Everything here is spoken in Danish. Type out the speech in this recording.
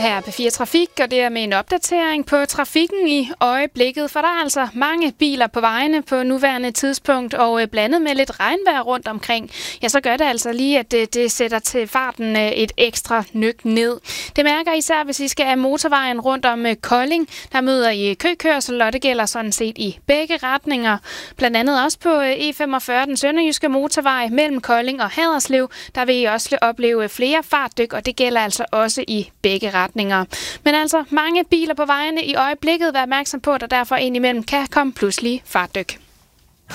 Og her er P4 Trafik, og det er med en opdatering på trafikken i øjeblikket, for der er altså mange biler på vejene på nuværende tidspunkt, og blandet med lidt regnvejr rundt omkring, ja, så gør det altså lige, at det sætter til farten et ekstra nyk ned. Det mærker især, hvis I skal af motorvejen rundt om Kolding. Der møder I køkørsel, og det gælder sådan set i begge retninger. Blandt andet også på E45, den sønderjyske motorvej mellem Kolding og Haderslev. Der vil I også opleve flere fartdyk, og det gælder altså også i begge retninger. Men altså mange biler på vejene i øjeblikket. Vær opmærksom på, at der derfor indimellem kan komme pludselige fartdyk.